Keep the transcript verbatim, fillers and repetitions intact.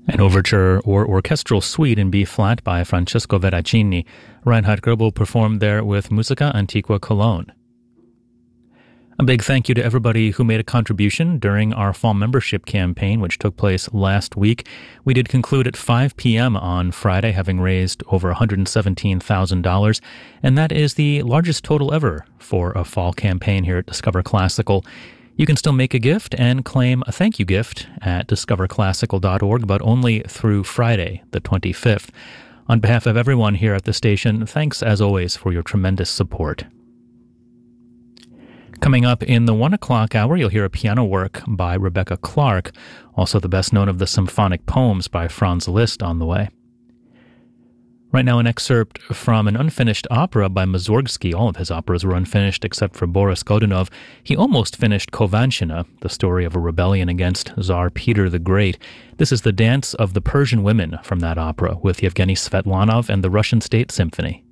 An overture or orchestral suite in B-flat by Francesco Veracini. Reinhard Goebel performed there with Musica Antiqua Cologne. A big thank you to everybody who made a contribution during our fall membership campaign, which took place last week. We did conclude at five p.m. on Friday, having raised over one hundred seventeen thousand dollars, and that is the largest total ever for a fall campaign here at Discover Classical. You can still make a gift and claim a thank you gift at discover classical dot org, but only through Friday, the twenty-fifth. On behalf of everyone here at the station, thanks as always for your tremendous support. Coming up in the one o'clock hour, you'll hear a piano work by Rebecca Clark, also the best known of the symphonic poems by Franz Liszt on the way. Right now, an excerpt from an unfinished opera by Mussorgsky. All of his operas were unfinished except for Boris Godunov. He almost finished Kovanshina, the story of a rebellion against Tsar Peter the Great. This is the Dance of the Persian Women from that opera with Yevgeny Svetlanov and the Russian State Symphony.